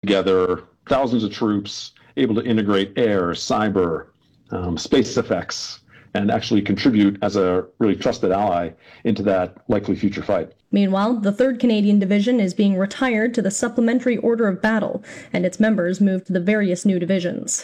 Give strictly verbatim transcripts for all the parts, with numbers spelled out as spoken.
together thousands of troops, able to integrate air, cyber, um, space effects, and actually contribute as a really trusted ally into that likely future fight. Meanwhile, the third Canadian Division is being retired to the Supplementary Order of Battle, and its members moved to the various new divisions.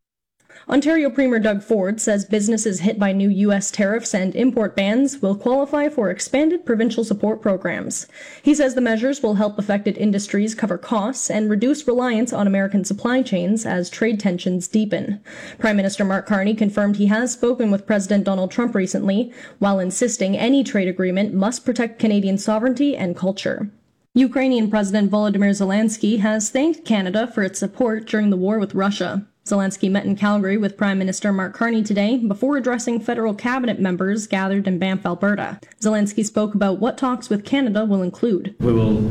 Ontario Premier Doug Ford says businesses hit by new U S tariffs and import bans will qualify for expanded provincial support programs. He says the measures will help affected industries cover costs and reduce reliance on American supply chains as trade tensions deepen. Prime Minister Mark Carney confirmed he has spoken with President Donald Trump recently, while insisting any trade agreement must protect Canadian sovereignty and culture. Ukrainian President Volodymyr Zelensky has thanked Canada for its support during the war with Russia. Zelensky met in Calgary with Prime Minister Mark Carney today before addressing federal cabinet members gathered in Banff, Alberta. Zelensky spoke about what talks with Canada will include. We will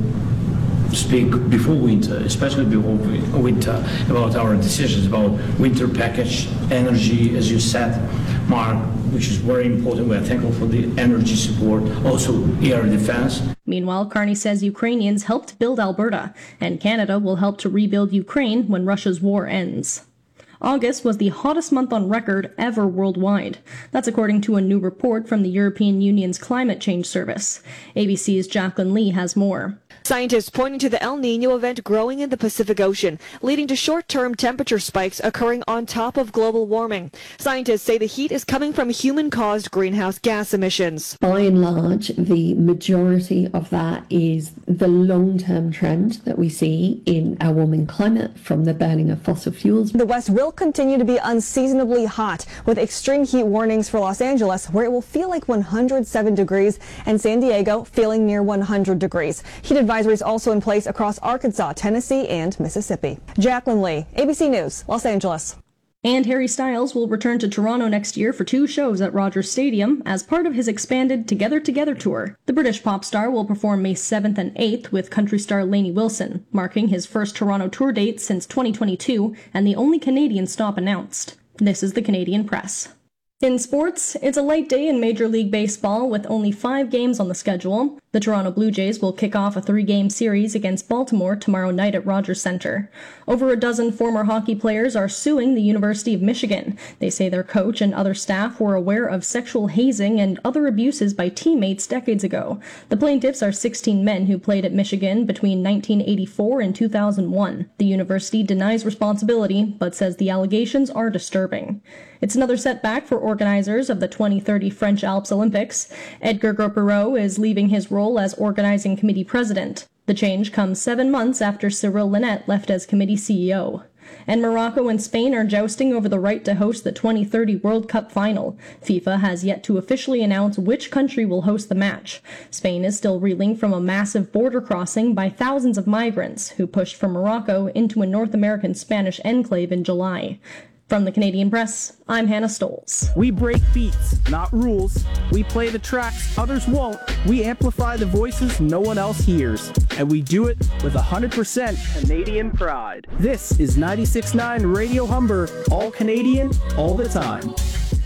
speak before winter, especially before winter, about our decisions about winter package, energy, as you said, Mark, which is very important. We are thankful for the energy support, also air defense. Meanwhile, Carney says Ukrainians helped build Alberta, and Canada will help to rebuild Ukraine when Russia's war ends. August was the hottest month on record ever worldwide. That's according to a new report from the European Union's Climate Change Service. A B C's Jacqueline Lee has more. Scientists pointing to the El Niño event growing in the Pacific Ocean, leading to short-term temperature spikes occurring on top of global warming. Scientists say the heat is coming from human-caused greenhouse gas emissions. By and large, the majority of that is the long-term trend that we see in our warming climate from the burning of fossil fuels. The West will continue to be unseasonably hot, with extreme heat warnings for Los Angeles, where it will feel like one hundred seven degrees, and San Diego feeling near one hundred degrees. Heat advisories also in place across Arkansas, Tennessee, and Mississippi. Jacqueline Lee, A B C News, Los Angeles. And Harry Styles will return to Toronto next year for two shows at Rogers Stadium as part of his expanded Together Together tour. The British pop star will perform May seventh and eighth with country star Lainey Wilson, marking his first Toronto tour date since twenty twenty-two and the only Canadian stop announced. This is the Canadian Press. In sports, it's a light day in Major League Baseball with only five games on the schedule. The Toronto Blue Jays will kick off a three-game series against Baltimore tomorrow night at Rogers Centre. Over a dozen former hockey players are suing the University of Michigan. They say their coach and other staff were aware of sexual hazing and other abuses by teammates decades ago. The plaintiffs are sixteen men who played at Michigan between nineteen eighty-four and two thousand one. The university denies responsibility, but says the allegations are disturbing. It's another setback for organizers of the twenty thirty French Alps Olympics. Edgar Gauperot is leaving his role as organizing committee president. The change comes seven months after Cyril Linette left as committee C E O. And Morocco and Spain are jousting over the right to host the twenty thirty World Cup final. FIFA has yet to officially announce which country will host the match. Spain is still reeling from a massive border crossing by thousands of migrants who pushed from Morocco into a North American Spanish enclave in July. From the Canadian Press, I'm Hannah Stoles. We break beats, not rules. We play the tracks others won't. We amplify the voices no one else hears. And we do it with one hundred percent Canadian pride. This is ninety-six point nine Radio Humber, all Canadian, all the time.